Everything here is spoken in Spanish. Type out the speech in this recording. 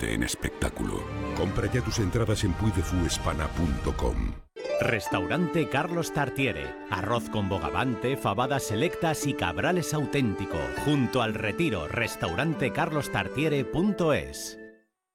convierte en espectáculo. Compra ya tus entradas en puidefuespana.com. Restaurante Carlos Tartiere. Arroz con bogavante, fabadas selectas y cabrales auténtico. Junto al Retiro. Restaurantecarlostartiere.es.